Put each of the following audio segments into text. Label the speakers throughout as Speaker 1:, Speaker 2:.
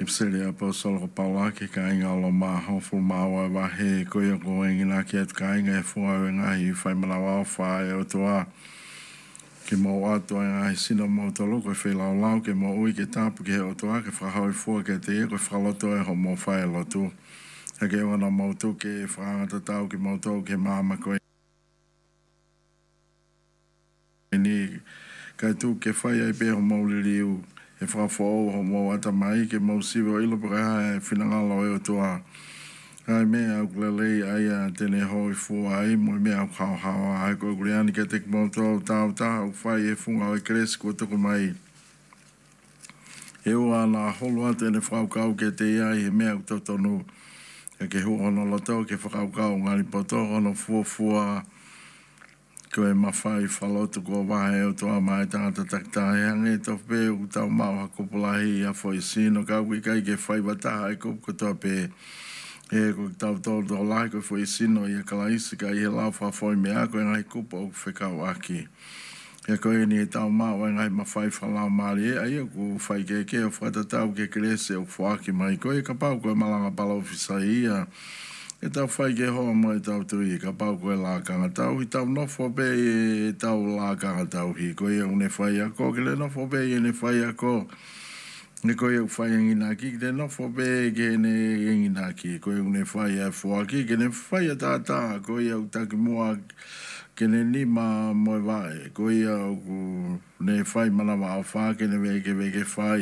Speaker 1: Ipsele apostolo Paula ke kainga lo ma hofu mawa wa he ko yo ko ngina ke kainga e fua nga I fai mana wa fa e o toa ke mo ato nga sino mo to lo ko fe la la ke mo ui ke tapu ke o toa ke fa hoi fua ke te ko fa lo to e ho mo fa lo tu ke wana mo to ke fa ta tau ke mo to ke mama ko ni ka tu ke fa ia be mo le liu e whafo o mo ata mai ke mo siwo ilo paka e whinangalo e o toa. Ai mea au kulelei ai a tene hoi fua ai mo mea au kau hawa ai ko kuriani ke tek mo tau tau tau whai e funga o e kresi ko toko mai. E ua na holo ate ne whakau ke te iai he mea au tautonu. E ke huono loto ke whakau ngari poto hono fua fua ko e mawhai whalotu ko wahe o toa mai tangata taktahe hange to pe u tau mau hakupulahi a foi sino ka ui kai ke whai wataha e kupu ko toa pe e ko tau tau tau lai ko foi sino i a kalaisi ka i he lau whafoi mea ko e ngai kupu o whekau aki e ko e ni e tau mau e ngai mawhai whalau maari e ai ku whai ke ke o whatatau ke krese o whaaki mai ko e ka pau ko e malanga palo fisa ia e tau whai ke hoa mo e tau tui, ka pau koe la kanga tau, I tau nofo be e tau la kanga tau hi, koe e une whai ako, ke le nofo be e ne whai ako, ne koe e whai ngina ki, ke le nofo be ke ne ngina ki, koe e une whai e fua ki, ke ne whai a tata, koe e au taki mua, ke ne nima mo e wae, koe e au ne whai manawa au wha, ke ne weke whai,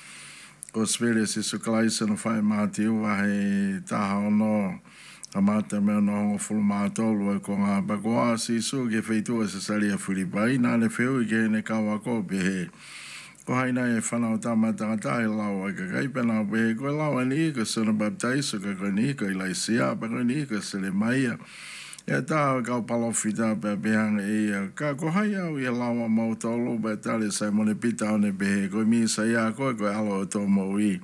Speaker 1: ko spere se suklaisa no whai mati ua he taha ono, a mata mea no hongo fulu mātolu e ko ngā pakoa si su ke wheitua se sari a Whiripai, nā le wheu I ke ne kawa ko pe he. Ko haina e whanau tamata ngata e lau a ka kaipena pe he, ko lau ni ka sona baptaiso ka koe ni ka ilaisia, pa koe ni ka sele maia. E tā kau palofita pe pehanga e ia, ka ko hai au I lau a mautolu, pe tale sai mone pita one pe he, koe misa ia koe koe alo o tō mo I.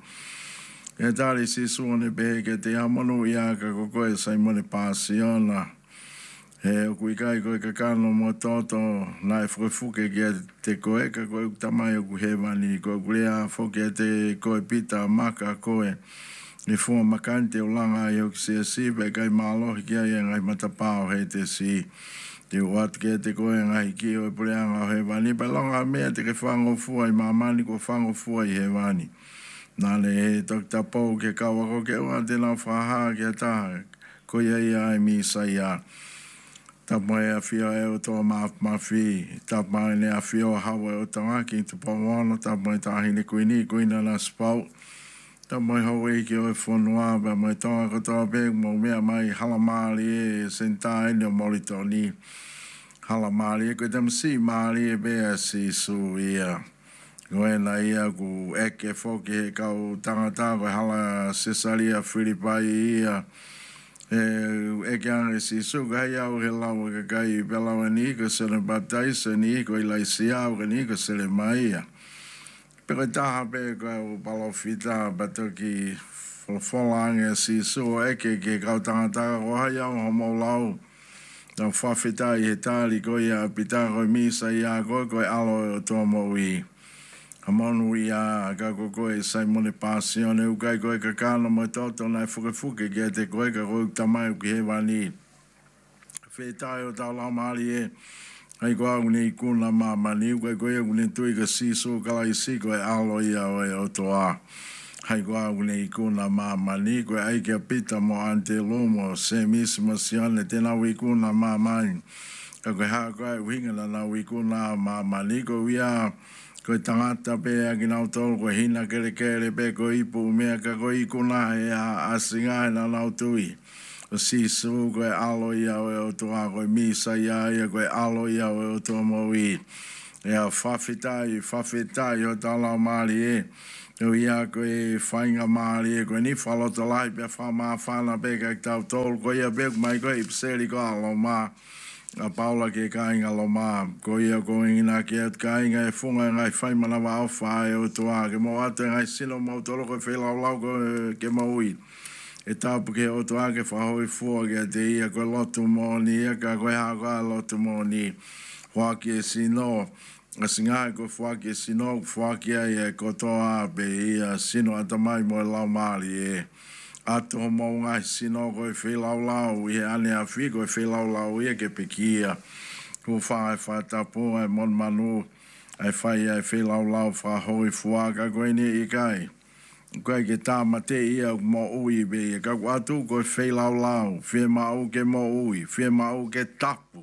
Speaker 1: E tari si suone pe ke te amonu ia ka koko e sai mone pasiona. E o kui kai koe ka kano mo toto na e fuke ke te koe ka koe utamai o kuhewani koe kulea fuke te koe pita maka koe. Ni fua makante o langa i o kisia si pe kai maalohi kia i ngai matapao he te si. Te uat ke te koe ngai ki o e pureanga o hewani. Pa longa mea te ke whango fua I mamani ko whango fua I hewani. Nā le he Dr. Pau ke kawa ko ke ua te nau whaha ke taha ko ia ia e misa ia. Tapa e a whia e o toa mawhi, tapa e ne a whia o hawa e o tangaki tu pawano, tapa e tahine kuina na spau. Tapa e hau e ke o e whanua, pa mai tonga katoa pēk mo mea mai halamari e sentai ni o moritoni. Halamari e koe tamsi mari e bea si su ia. Koe na ia ku eke foki he kau tangata koe hala Cesaria Whiripai ia eke ange si su kai au he lau ka kai pelawa ni ko sele baptaisa ni ko ilaisia au ni ko sele maia. Pero taha pe ko palofita batoki folange si su eke ke kau tangata ko hai au homo lau. Na whawhita I he tali ko ia pita ko misa ia ko alo o tō mo I. Amonu ia ka koko e sai mone pasione ukai koe ka kano mo toto na fuke ke te koe ka koe tamai ki he wani. Whetai o tau lau maari e ai koe au nei kuna mamani ukai koe au nei tui ka siso kala I si koe alo ia o e o toa. Hai koe au nei kuna mamani koe ai kia pita mo ante lomo se misimo sione tena ui kuna mamani. Ka koe haa koe uhinga na ui kuna mamani koe uia koe tangata pe a kinau tolu koe hina kere pe koe ipu mea ka koe ikuna e a asinga e na nau tui. O sisu koe alo ia o e o toa koe misa ia koe alo ia o e o toa mo I. E a whawhitai o talau maari e. O ia koe whainga maari e koe ni whalota lai pe whamawhana pe ka tau tolu koe ia pe mai koe ipseri koe alo maa. A Paula ke kainga lo mā, ko ia ko ingina ke at kainga e funga ngai whai manawa au whae o toa, ke mo atu ngai sino mau tolo ko whelau lau ko ke maui. E tāpu ke o toa ke whahoi fua ke te ia ko lotu mo ni ia ka koe hā koe lotu mo ni. Hoa ki e sino, a singa ko fuaki sino fuaki ai ko toa be ia sino atamai mo lau mali e ato mo nga sino ko fe lau lau e ane a fi ko fe lau lau e ke pekia ko fa fa tapo ai mon manu ai fai ai fe lau lau fa hoi fuaka ko ni i kai ko ke ta mate ia mo ui be ka watu ko fe lau lau fe ma o ke mo ui fe ma o ke tapu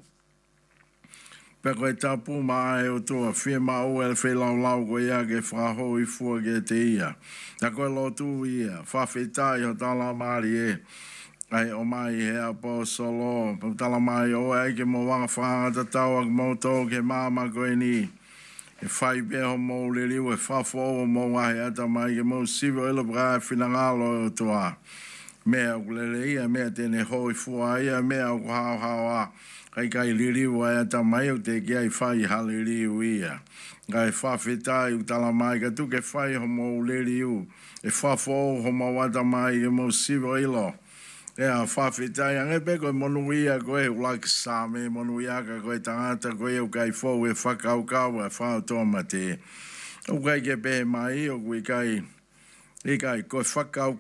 Speaker 1: pe koe tapu maa e o toa fia maa o e whi lau lau koe ia ke whaho i fua ke te ia. Na koe lo tu ia, whawhetai o tala maari e. Ai o mai hea po solo, po tala mai o e ke mo wanga whangata tau ak mo tō ke māma koe ni. E whai peho mo le liu e whafo o mo wahi ata mai ke mo sivo ilo braa whina ngalo o toa. Mea kulele ia, mea tene hoi fua ia, mea o hao hao a. Kai liriu ai ata mai o te ki ai whai haliriu ia. Kai whawhetai u tala mai ka tu ke whai ho mo liriu. E whafo ho mo wata mai ke mo sivo ilo. Ea whawhetai ange pe koe monu ia koe ulaki same monu ia ka koe tangata koe au kai fo e whakau kau e whao toma te. O kai ke pe mai o koe kai e kai koe whakau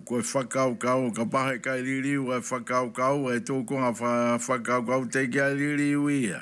Speaker 1: kau, ka pahe kai liriu e whakau kau, e tōkunga whakau kau, te kia liriu ia.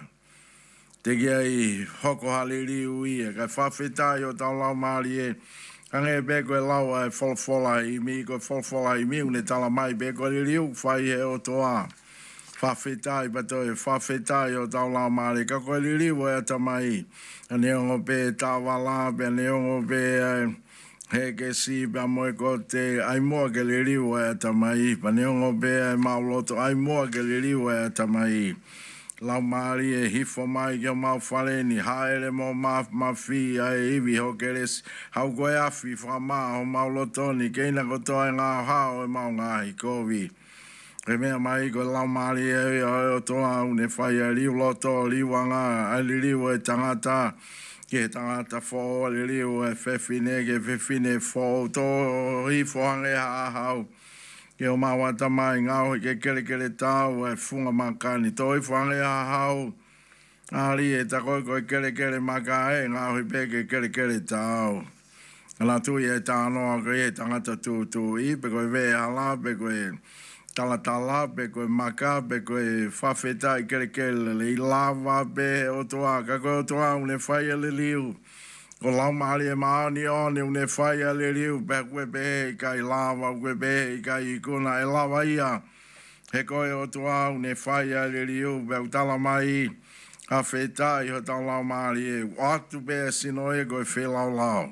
Speaker 1: Te kia i hoko ha liriu ia, kai whawhetai o tau lau maari e, kange pe koe lau e wholwhola i mi, koe wholwhola i mi, une tala mai pe koe liriu, whai he o toa. Whawhetai pato e whawhetai o tau lau maari, ka koe liriu e ata mai, a neongo pe tāwala, pe neongo pe he ke si pa moe ko te ai moa ke le riu e atamai, pa neongo be ai mauloto ai moa ke le riu e atamai. Lau maari e hifo mai ke o mau whaleni, haere mo mawhi ai iwi ho ke res, hau koe awhi whama ho maulotoni, keina ko toi ngā hao e mau ngāhi kovi. Ke mea mai ko lau maari e o toa une whai a riu loto, riuanga, ai riu e tangata, ke tangata fo le riu e whewhine ke whewhine fo tō hi whange ha hau ke o mawata mai ngau ke kere tau e whunga makani tō hi whange ha hau ari e tako koe kere maka e ngau hi pe ke kere tau ala tu e tānoa ko e tangata tu i pe koe ve hala pe koe tala pe koe maka pe koe whawhetai kere le i lava pe o toa ka koe o toa une whai le liu ko lau maari e maani one une whai le liu pe koe pe i kai lava koe pe i kai ikuna e lava ia he koe o toa une whai le liu pe tala mai whawhetai ho tau lau maari e watu pe sino e koe whelau lau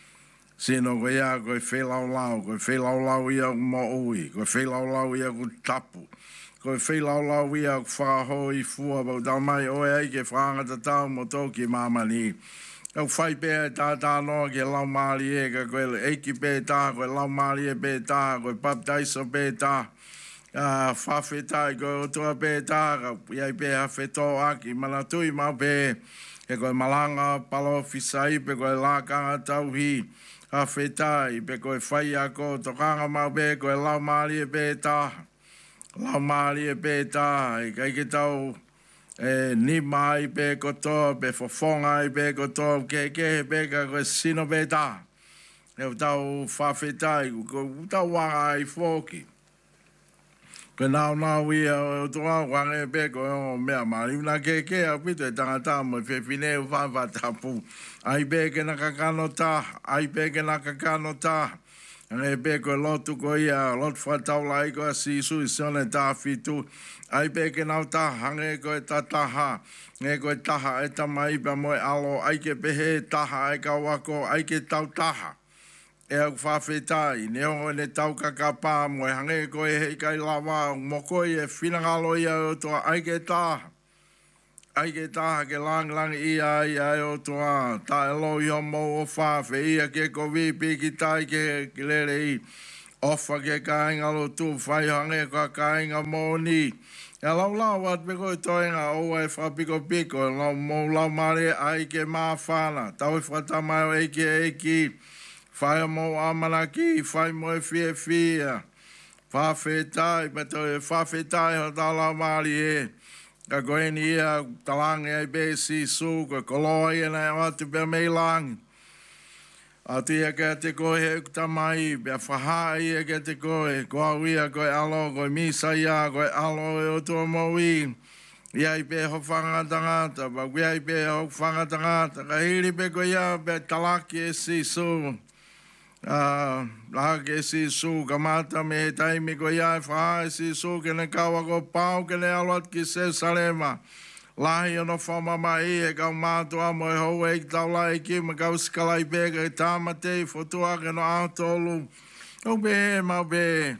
Speaker 1: sino ko ia ko whelau ia mo ui, ko whelau ia ko tapu, ko whelau ia ko whaho i fua bau tau mai oe ai ke whangata tau mo toki mamani. Au whai pēa tā noa ke lau maari e ka koe eiki pē tā, koe lau maari e pē tā, koe baptaiso pē tā, whawhetai koe o tua pē tā, iai pē hawhetō aki, mana tui mau pē, e koe malanga palo fisai pe koe lākanga tau hi, a whetai, pe koe whai ako, tokanga mau pe, koe lau maari e pe taha. Lau maari e pe taha, i kai ke tau ni mai pe kotoa, pe fofonga i pe kotoa, ke pe ka koe sino pe taha. E tau whawhetai, koe tau wanga i whoki. Koe nau ia o toa wange pe koe o mea maari. Una ke a pito e tangata mo e whewhine u whawhatapu. Ai pe ke na kakano taha, ai pe ke na kakano taha. Ange pe koe lotu ko ia, lotu whatau lai koe sisu i sone taha fitu. Ai pe ke nau taha, ange koe ta taha. Nge koe taha e tamai pa moe alo, ai ke pehe taha e kawako, ai ke tau taha. E au whawhetai, ne o ne tau kakapā mo e hange koe hei kai lawa, mo koe e whinangalo ia o toa aike tāha. Aike tāha ke lang ia o toa, ta e lo i homo o whawhe ia ke ko vipi ki tai ke lere i. Ofa ke kaingalo tu, whai hange ka kainga mo ni. E lau at me koe toenga o e whapiko piko, e lau mare aike maa whana, tau e whatamai o eiki. Whai mo amanaki, whai mo e whia. Whawhetai, pato e whawhetai ho tala maari e. Ka koe ni ia talangi ai be si su, ka koloi e nei atu pe mei langi. A tia ke te koe he ukutamai, bea whahai e ke te koe, koa wia koe alo, koe misa ia, koe alo e o tua maui. Ia i pe ho whangatangata, pa wia i pe ho whangatangata, ka hiri pe koe ia, pe talaki e si su. Laki e si su, ka mata me he taimi koe ia e whahai si su, ke ne kawa ko pau, ke ne alot ki se salema. Lahi ono whamama i e kau mātua mo e hou e ki tau lai ki ma kau skalai pēka e tāmatei whotua ke no ātolu. O be mau be.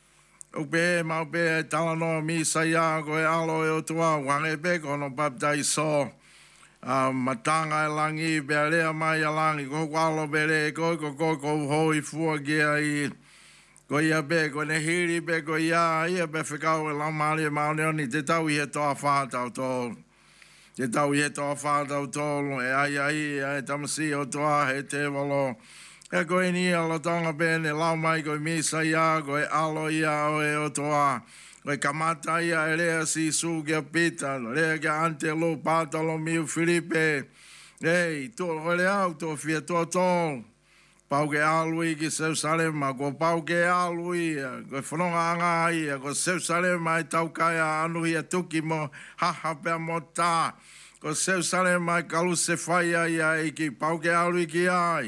Speaker 1: O be mau be e tala no mi sa ia ko e alo e o tua wange pēka ono paptai so. Matanga e langi be a lea mai a langi ko walo be le ko hoi fua kia i. Ko ia be ko ne hiri be ko ia be whikau e lamari e maunioni te tau i he toa whātau tōlu. Te tau i he toa whātau tōlu, e ai, e tamasi o toa, he te walo. E koe ni alo tonga pēne, lau mai koe misa ia, koe alo ia o e o toa. Koe kamata ia e rea si su kia pita, rea kia ante lu pātalo miu Filipe. Ei, koe le au tō fia tō tōlu. Pau ke alui ki Seusalema, ko pau ke alui, ko whanonga anga ia, ko Seusalema i tau kaya anuhi a tuki mo haha pia mo tā. Ko Seusalema i kalu se whaia ia i ki pau ke alui ki ai.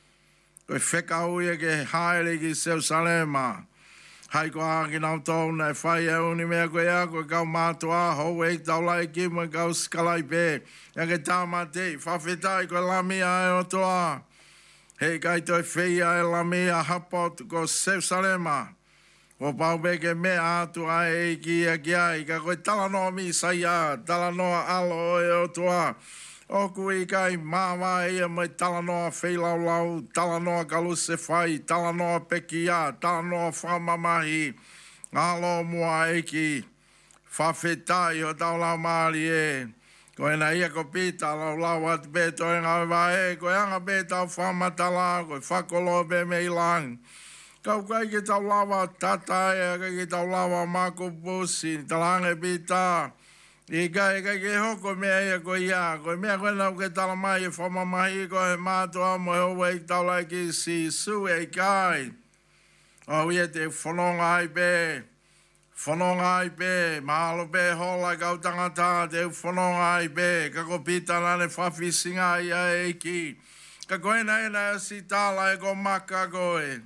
Speaker 1: Ko wheka hui ke haere ki Seusalema. Hai ko haki nau tōna e whaia uni mea koe a, ko kau mātua, hou e tau lai ki mo kau skalai pē. Ia ke tāmate, whawhetai ko lamia e o toa. Hei kai toi whia e la mea hapot ko Seusalema. Ko pau beke mea atu ai e ki a ki ai. Ka koe talanoa mi saia, talanoa alo e o tua. Oku i kai māwa ia mai talanoa whilau lau, talanoa kaluse whai, talanoa pekia, talanoa whamamahi. Alo mua e ki whawhetai o tau lau maari e. Ko ena ia ko pita lau atu pe toi ngau wae, ko anga pe tau whamatala, ko whakolo pe mei lang. Kau kai ke tau lawa tatae, kai ke tau lawa mako pusi, talange pita. I kai ke hoko mea ia ko ia, ko mea koe nau ke tala mai e whamamahi, ko he mātua mo he owe i tau lai ki si su e kai. O ia te whanonga ai pe. Whanonga ai pe, mahalo pe hola kau tangata, te whanonga ai pe, kako pita nane whawhisinga ia e ki. Ka koe na ena si tala e ko maka koe.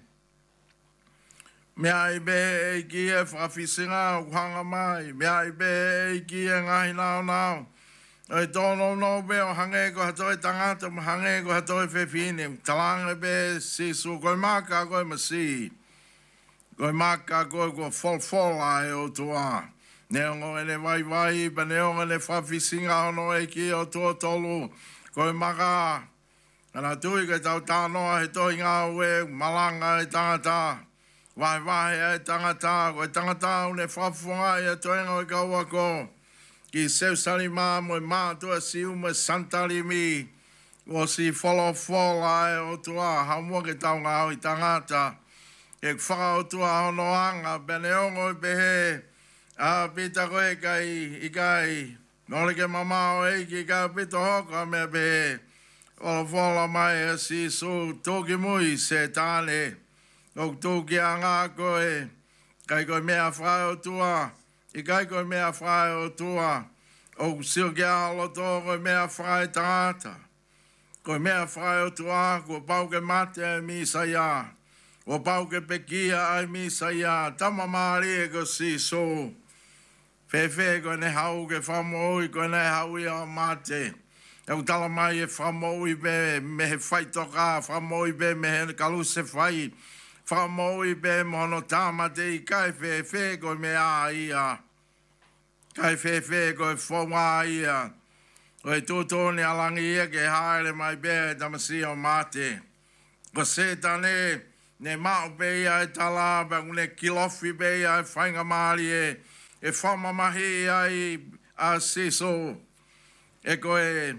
Speaker 1: Mea ai pe e ki e whawhisinga uhanga mai, mea ai pe e ki e ngahi nao nao. Oi tono no pe o hange ko hatoi tangata, ma hange ko hatoi whewhine, talanga pe si su koe maka koe masi. Koe maka koe ko folfola e o tua. Neongo ene vai, pa neongo ene whawhisinga ono e ki o tua tolu. Koe maka, ana tui ke tau tānoa he toi ngā ue, malanga e tangata. Vai e tangata, koe tangata une whawhunga e toenga e kaua ko. Ki Seusalema mo e mātua siu mo Santarimi. O si folfola e o tua, haumua ke tau ngā ui tangata. E whakautua hono anga, bene ongo i pehe, a pita koe i kai, nole ke mamao eiki ka pita hoka mea pehe, o whola mai a si su tōki mui se tāne, o tōki a ngā koe, kai koe mea whakautua, i kai koe mea whakautua, o sio ke alo tō koe mea whakautua, koe mea whakautua, koe pau ke mate a mi sa ia, o pau ke pekia ai mi sa ia, tama maari e ko si so. Whewhe ko ne hau ke whamoi, ko ne hau i a mate. Au tala mai e whamoi be, me he whaitoka, whamoi be, me he kaluse whai. Whamoi be, mono tāmate i kai whewhe ko me a ia. Kai whewhe ko e whonga ia. O e tūtoni alangi ia ke haere mai be, tamasi o mate. Ko se tane, ne mao pe ia e tala, pa ne kilofi pe ia e whainga maari e whamamahi ai a siso. E koe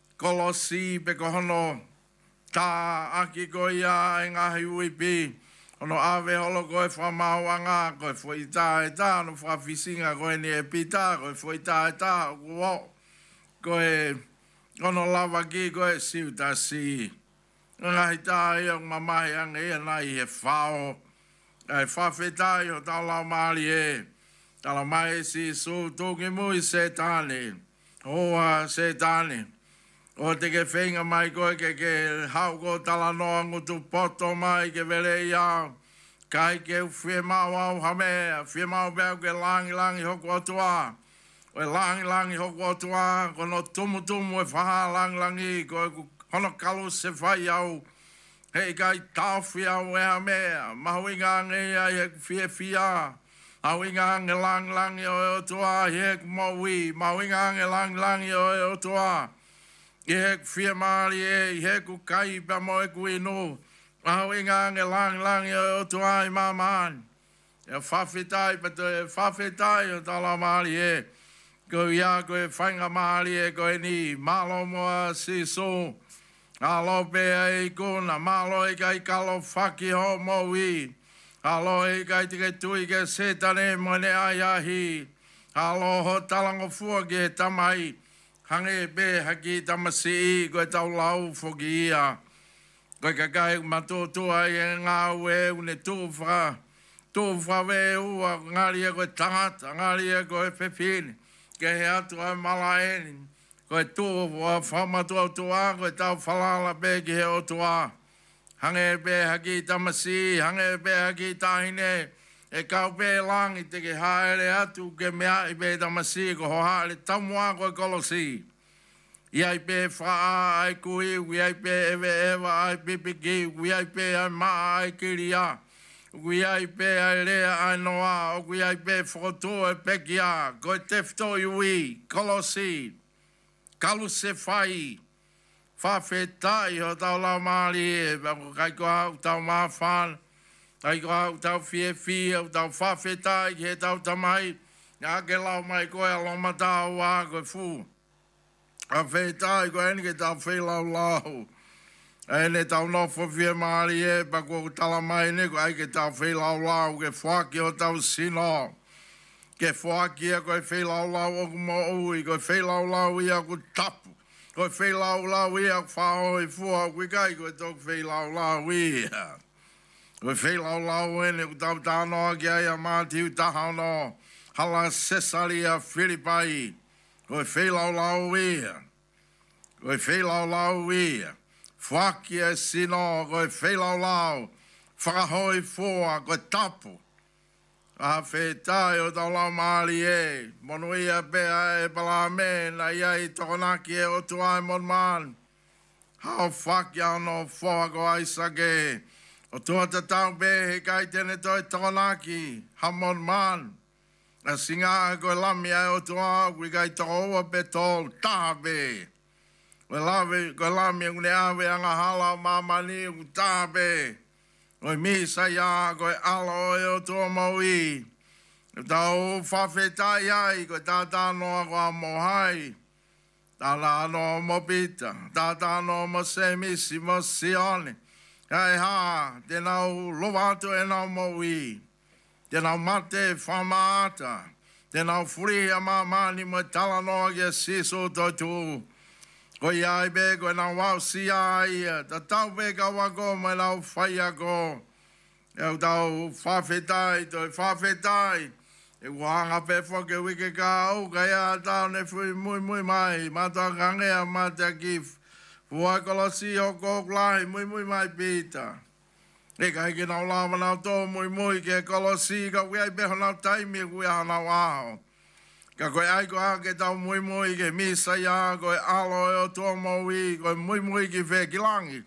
Speaker 1: kolosi pe ko hono tā aki ko ia e ngahi uipi. ono ave holo koe whamauanga, koe fwoi tā e tā, no whafisinga koe ni e pita, koe fwoi tā e tā, koe ono lava ki koe siu tā si. Ngahi tā ia mamahi anga ia nai he whao, ai whawhetai o tau lau maali e, tala mai si su tūki mui se tāne, hoa se tāne. O te ke whenga mai koe ke hau ko tala noa ngutu poto mai ke vele iau. Kai ke whie mau au hamea, whie mau beo ke langi hoko atua. O langi hoko atua, ko no tumu e whaha langi, ko hono kalu se whai au. Hei kai tau whie au e hamea, mahu inga ngea he whie whia. Au inga nge langi o e atua, he kumaui, mahu inga nge langi o e atua. I he whia maari e, i he ku kai pa mo e ku inu. Au inga nge langi o tua i mamani. E whawhetai, pato e whawhetai o tala maari e. Ko ia ko e whainga maari e ko e ni malo moa si so. Alo pea e kuna, malo e kai kalo whaki ho mo i. Alo e kai tike tui ke setane mo ne ai ahi. Alo ho talango fua ke tamai. Hange be haki tamasi i ko e tau lau foki ia. Koe kakai matotua i e ngā ue une tūwha. Tūwha we ua ngāri e koe tangata, ngāri e koe pepini. Ke he atu ai malaeni. Koe tūwha whamatua tua, koe tau whalala pe ki he o tua. Hange pe haki tamasi, hange pe haki tahine. E kau pe langi te ke haere atu ke mea i pe tamasi ko hoha le tamua koe kolosi. Iai pe whaa ai kui, iai pe ewa ai pipiki, iai pe ai maa ai kiria, iai pe ai lea ai noa, iai pe whakotua e pekia, koe tefto iui, kolosi, kalu se whai, whawhetai ho tau lau maali e, kai ko hau tau mawhan, kai ko hau tau fie, tau whawhetai he tau tamai, ngā ke lau mai koe aloma tau wā koe fu. A whetai ko eni ke tau whelau lau. Ene tau nofo fie maari e, pa ko tala mai ne ko ai ke tau whelau lau, ke whaki o tau sino. Ke whaki e ko e whelau lau o kumo ui, ko e whelau lau ia ku tapu. Ko e whelau lau ia ku whao i fua ku kai ko e tau whelau lau ia. Ko e whelau lau ene ku tau tānoa ki ai a mātiu tahano, hala Cesaria Filipai. Koe whelau lau ia. Koe whelau lau ia. Whaki e sino, koe whelau lau. Whakahoi fua, koe tapu. A whetai o tau lau maali e. Monu ia pea e pala me, na ia i tokonaki e o tuai mon man. Hao whaki ano fua ko aisake. O tua te tau be he kai tene toi tokonaki. Ha mon man. A singa koe lami ai o tua, kui kai toa pe tol, taha pe. Koe lami e kune awe anga hala mamani, ku taha pe. Koe misa ia, koe alo e o tua maui. Koe tau whawhetai ai, koe tata noa koa mohai. Tala noa mo pita, tata noa mo semisi mo sione. Kai ha, te nau lovato e nau maui. Te nau mate whamaata. Te nau furi a mamani mo tala noa ki a siso totu. Ko iai be ko nau wau si ai. Ta tau be ka wako mo nau whai ako. E tau whawhetai, toi whawhetai. E wahanga pe whake wike ka au. Ka ia tau ne fui mui mai. Mata kangea mata kif. Fua kolosi o koklai mui mai pita. E kai ke nau lawa nau tō mui ke kolosi ka wea i beho nau taimi e wea nau aho. Ka koe ai ko ke tau mui ke misa ia koe alo e o tō maui koe mui ki whea ki langi.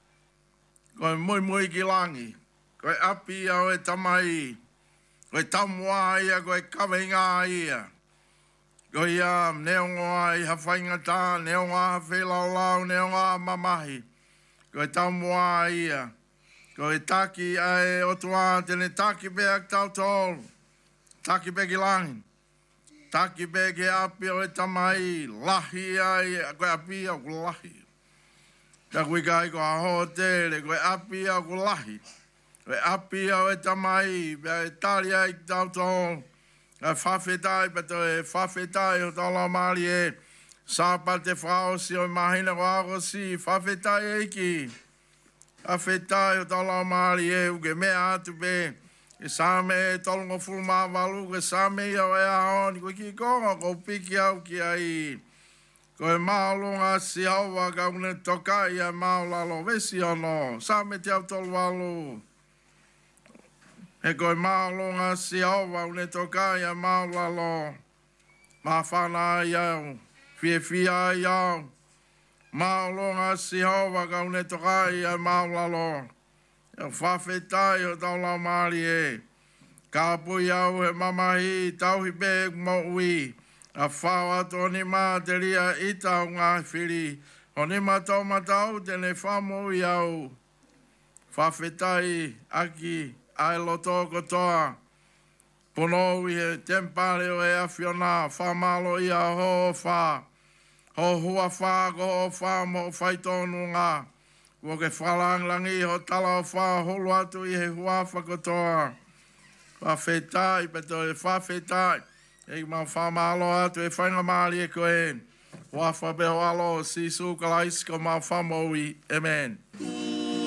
Speaker 1: Koe mui ki langi. Koe api au e tamai. Koe tamua ia koe kawinga ia. Koe ia neongo ai hawhainga tā, neongo a whelau neongo a mamahi. Koe tamua ia. Ko e taki ai o tua, tene taki pe ak tau tōl. Taki pe ki langi. Taki pe ki api o e tamai. Lahi ai, koe api au ku lahi. Ta kui kai ko a ho tere, koe api au ku lahi. e api au e tamai, e tali ai tau tō, e whawhetai, pato e whawhetai o tala mali e, sāpa te whao si o mahina wāko si, whawhetai eiki, whawhetai o tala mali e, uke mea atu pe, e sāme e tolongo fulma walu, ke sāme i au e ahoni, koe ki konga, ko piki au ki ai, ko e maolonga si hawa ka une toka i a maolalo vesi ono, sāme te au tolu walu, e koe maolonga si hawa une toka i a maolalo, mawhana i au, fia i au, maolonga si hawa ka une toka i a maolalo, e whawhetai o taula maari e, ka pui au he mamahi, tauhi pe mo ui, a whao ato ni mā te ria ita o ngā whiri, o ni matau matau tene whamo i au, whawhetai aki ai loto kotoa, pono i he tempare o e awhiona, whamalo i a ho wha, ho hua wha ko ho wha mo whaitonu ngā, wo ke whalanglangi ho tala o wha holo atu i he hua whakotoa, whawhetai, peto e whawhetai, e ma whamalo atu e whainga maari e koe, wafa beho alo, si su kalaisi ko ma whamoui, amen.